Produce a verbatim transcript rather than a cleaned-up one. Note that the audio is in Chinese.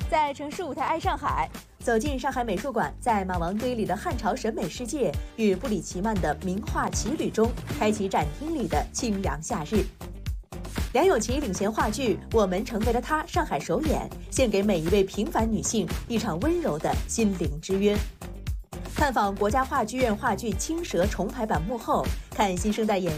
在城市舞台爱上海，走进上海美术馆，在马王堆里的汉朝审美世界与布里奇曼的名画奇旅中，开启展厅里的清凉夏日。梁咏琪领衔话剧《我们成为了他》上海首演，献给每一位平凡女性一场温柔的心灵之约。探访国家话剧院话剧《青蛇》重排版幕后，看新生代演